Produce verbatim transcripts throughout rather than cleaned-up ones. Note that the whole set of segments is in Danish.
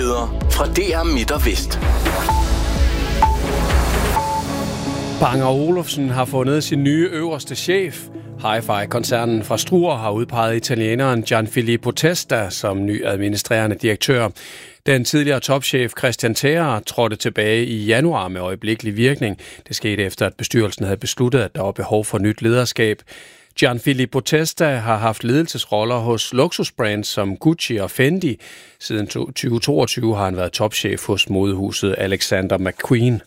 Nyheder fra D R Midt og Vest. Bang og Olufsen har fundet sin nye øverste chef. Hi-Fi-koncernen fra Struer har udpeget italieneren Gianfilippo Testa som ny administrerende direktør. Den tidligere topchef Christian Terra trådte tilbage i januar med øjeblikkelig virkning. Det skete efter, at bestyrelsen havde besluttet, at der var behov for nyt lederskab. Gianfilippo Testa har haft ledelsesroller hos luksusbrands som Gucci og Fendi. Siden tyve toogtyve har han været topchef hos modehuset Alexander McQueen.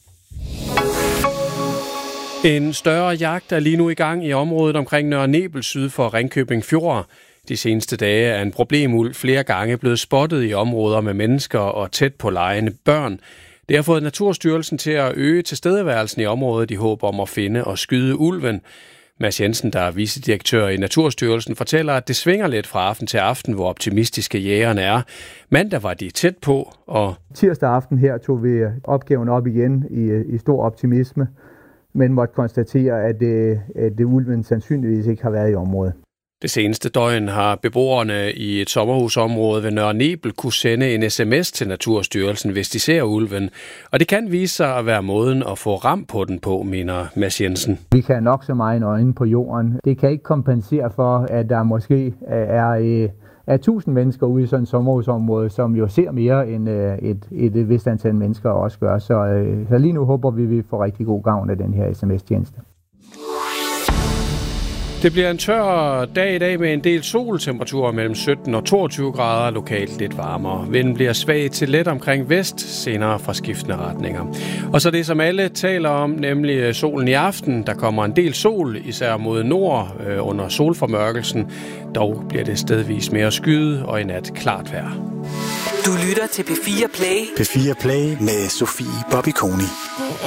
En større jagt er lige nu i gang i området omkring Nørre Nebel syd for Ringkøbing Fjord. De seneste dage er en problemulv flere gange blevet spottet i områder med mennesker og tæt på legende børn. Det har fået Naturstyrelsen til at øge tilstedeværelsen i området i håb om at finde og skyde ulven. Mads Jensen, der er vicedirektør i Naturstyrelsen, fortæller, at det svinger lidt fra aften til aften, hvor optimistiske jægerne er. Mandag var de tæt på, og tirsdag aften her tog vi opgaven op igen i, i stor optimisme, men måtte konstatere, at, at ulven sandsynligvis ikke har været i området. Det seneste døgn har beboerne i et sommerhusområde ved Nørre Nebel kunne sende en sms til Naturstyrelsen, hvis de ser ulven. Og det kan vise sig at være måden at få ram på den på, mener Mads Jensen. Vi kan have nok så meget øjne på jorden. Det kan ikke kompensere for, at der måske er, er tusind mennesker ude i sådan et sommerhusområde, som jo ser mere end et, et, et vist antal mennesker også gør. Så, så lige nu håber vi, at vi får rigtig god gavn af den her sms-tjeneste. Det bliver en tør dag i dag med en del sol, temperaturer mellem sytten og toogtyve grader, lokalt lidt varmere. Vinden bliver svag til let omkring vest, senere fra skiftende retninger. Og så det, som alle taler om, nemlig solen i aften. Der kommer en del sol, især mod nord øh, under solformørkelsen. Dog bliver det stedvis mere skyet og i nat klart vejr. Du lytter til P fire Play. P fire Play med Sofie Bobby Koni.